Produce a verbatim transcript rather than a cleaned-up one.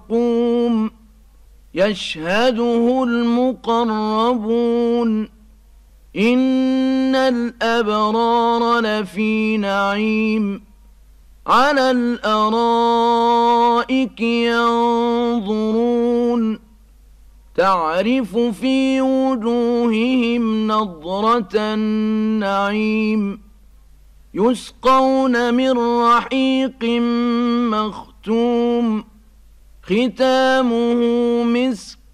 مرقوم يشهده المقربون إن الأبرار لفي نعيم على الأرائك ينظرون تعرف في وجوههم نضرة النعيم يسقون من رحيق مختوم ختامه مسك